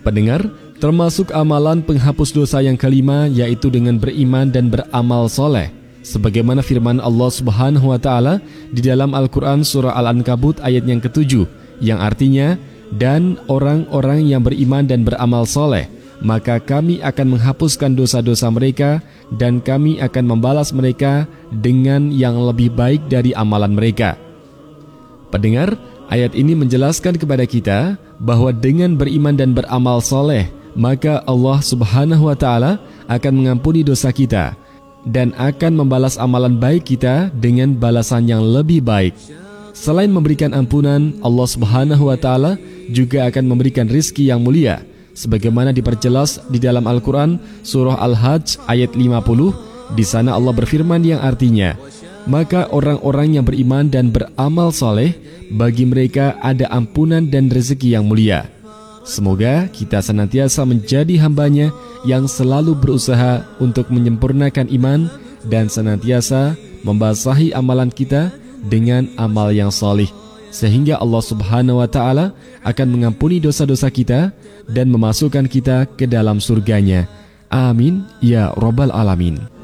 Pendengar, termasuk amalan penghapus dosa yang kelima yaitu dengan beriman dan beramal soleh. Sebagaimana firman Allah Subhanahu wa Ta'ala di dalam Al-Quran Surah Al-Ankabut ayat yang ke-7, yang artinya, dan orang-orang yang beriman dan beramal soleh, maka kami akan menghapuskan dosa-dosa mereka dan kami akan membalas mereka dengan yang lebih baik dari amalan mereka. Pendengar, ayat ini menjelaskan kepada kita bahwa dengan beriman dan beramal soleh, maka Allah Subhanahu wa Ta'ala akan mengampuni dosa kita dan akan membalas amalan baik kita dengan balasan yang lebih baik. Selain memberikan ampunan, Allah Subhanahu wa Ta'ala juga akan memberikan rizki yang mulia, sebagaimana diperjelas di dalam Al-Quran Surah Al-Hajj ayat 50. Di sana Allah berfirman yang artinya, maka orang-orang yang beriman dan beramal soleh, bagi mereka ada ampunan dan rezeki yang mulia. Semoga kita senantiasa menjadi hambanya yang selalu berusaha untuk menyempurnakan iman dan senantiasa membasahi amalan kita dengan amal yang salih, sehingga Allah Subhanahu wa Ta'ala akan mengampuni dosa-dosa kita dan memasukkan kita ke dalam surganya. Amin ya Rabbal Alamin.